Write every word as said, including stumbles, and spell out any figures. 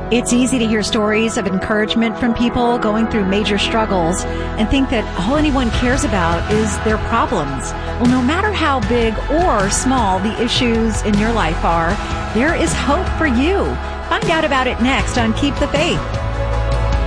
It's easy to hear stories of encouragement from people going through major struggles and think that all anyone cares about is their problems. Well, no matter how big or small the issues in your life are, there is hope for you. Find out about it next on Keep the Faith.